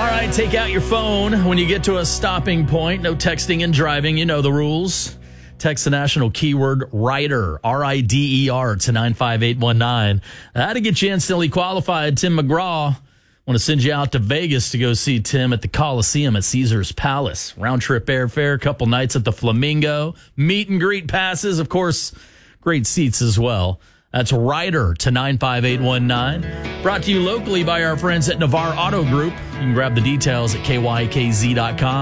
right, take out your phone when you get to a stopping point. No texting and driving. You know the rules. Text the national keyword RIDER, RIDER, to 95819. That'll get you instantly qualified. Tim McGraw. Want to send you out to Vegas to go see Tim at the Coliseum at Caesars Palace. Round trip airfare, couple nights at the Flamingo, meet and greet passes, of course, great seats as well. That's RIDER to 95819. Brought to you locally by our friends at Navarre Auto Group. You can grab the details at kykz.com.